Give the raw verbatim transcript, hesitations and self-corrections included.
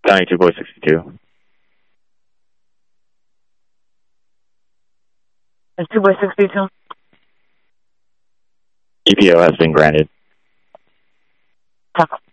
County two boy sixty-two. It's two boy sixty-two. E P O has been granted. Copy.